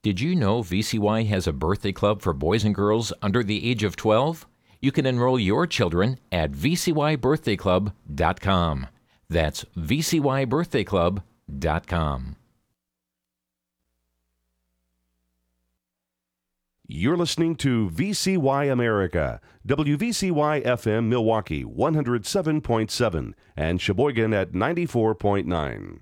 Did you know VCY has a birthday club for boys and girls under the age of 12? You can enroll your children at vcybirthdayclub.com. That's vcybirthdayclub.com. You're listening to VCY America, WVCY FM Milwaukee 107.7 and Sheboygan at 94.9.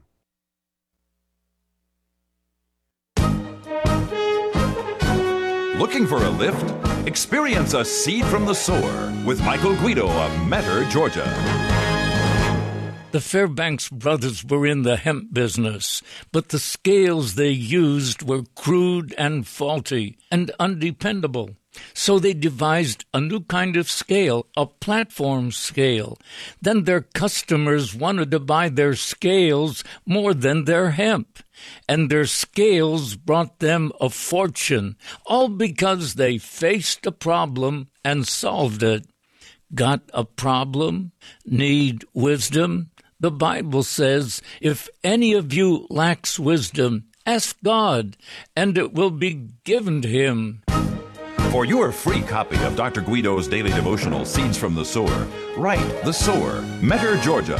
Looking for a lift? Experience a seed from the sower with Michael Guido of Metter, Georgia. The Fairbanks brothers were in the hemp business, but the scales they used were crude and faulty and undependable. So they devised a new kind of scale, a platform scale. Then their customers wanted to buy their scales more than their hemp. And their scales brought them a fortune, all because they faced a problem and solved it. Got a problem? Need wisdom? The Bible says, if any of you lacks wisdom, ask God, and it will be given to him. For your free copy of Dr. Guido's daily devotional, Seeds from the Sower, write The Sower, Metter, Georgia,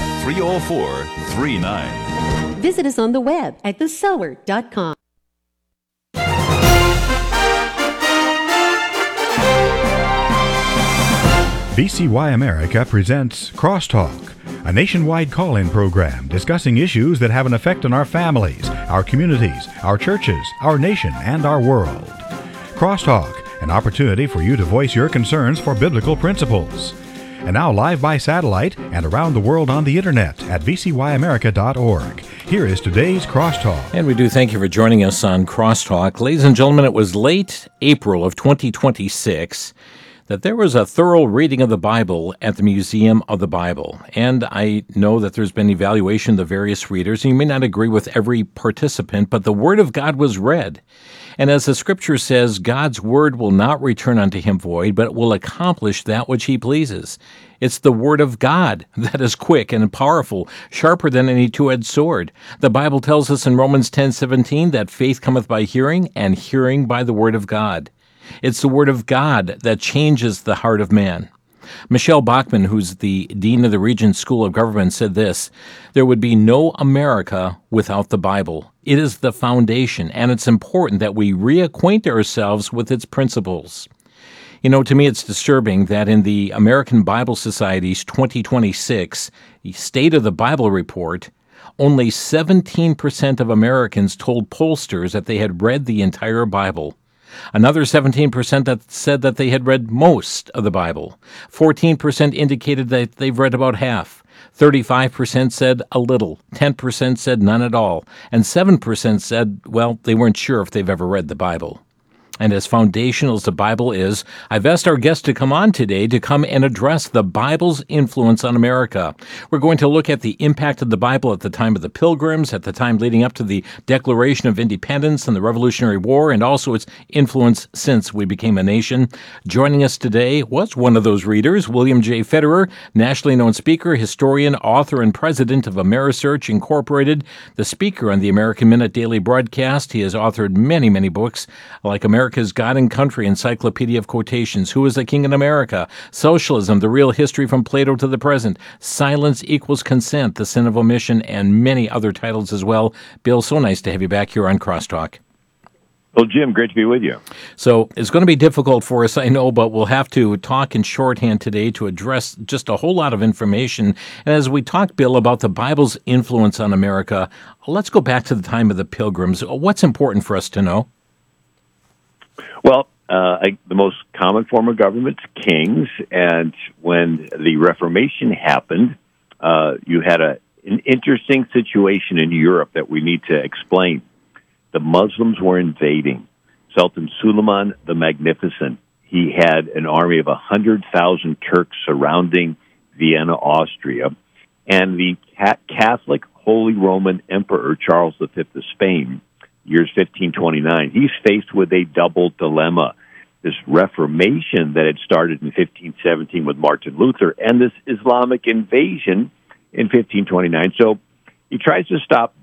30439. Visit us on the web at thesower.com. VCY America presents Crosstalk, a nationwide call-in program discussing issues that have an effect on our families, our communities, our churches, our nation, and our world. Crosstalk, an opportunity for you to voice your concerns for biblical principles. And now live by satellite and around the world on the internet at vcyamerica.org. Here is today's Crosstalk. And we do thank you for joining us on Crosstalk. Ladies and gentlemen, it was late April of 2026 that there was a thorough reading of the Bible at the Museum of the Bible. And I know that there's been evaluation of the various readers. You may not agree with every participant, but the Word of God was read. And as the Scripture says, God's Word will not return unto him void, but it will accomplish that which he pleases. It's the Word of God that is quick and powerful, sharper than any two-edged sword. The Bible tells us in Romans 10:17 that faith cometh by hearing, and hearing by the Word of God. It's the Word of God that changes the heart of man. Michelle Bachman, who's the Dean of the Regents School of Government, said this: there would be no America without the Bible. It is the foundation, and it's important that we reacquaint ourselves with its principles. You know, to me, it's disturbing that in the American Bible Society's 2026 State of the Bible report, only 17% of Americans told pollsters that they had read the entire Bible. Another 17% that said that they had read most of the Bible. 14% indicated that they've read about half. 35% said a little. 10% said none at all. And 7% said, well, they weren't sure if they've ever read the Bible. And as foundational as the Bible is, I've asked our guest to come on today to come and address the Bible's influence on America. We're going to look at the impact of the Bible at the time of the Pilgrims, at the time leading up to the Declaration of Independence and the Revolutionary War, and also its influence since we became a nation. Joining us today was one of those readers, William J. Federer, nationally known speaker, historian, author, and president of Amerisearch Incorporated, the speaker on the American Minute Daily broadcast. He has authored many, many books, like America's God and Country Encyclopedia of Quotations, Who is the King in America, Socialism, The Real History from Plato to the Present, Silence Equals Consent, The Sin of Omission, and many other titles as well. Bill, so nice to have you back here on Crosstalk. Well, Jim, great to be with you. So it's going to be difficult for us, I know, but we'll have to talk in shorthand today to address just a whole lot of information. And as we talk, Bill, about the Bible's influence on America, let's go back to the time of the Pilgrims. What's important for us to know? Well, the most common form of government is kings, and when the Reformation happened, you had an interesting situation in Europe that we need to explain. The Muslims were invading. Sultan Suleiman the Magnificent, he had an army of 100,000 Turks surrounding Vienna, Austria, and the Catholic Holy Roman Emperor Charles V of Spain, years 1529, he's faced with a double dilemma. This Reformation that had started in 1517 with Martin Luther and this Islamic invasion in 1529. So he tries to stop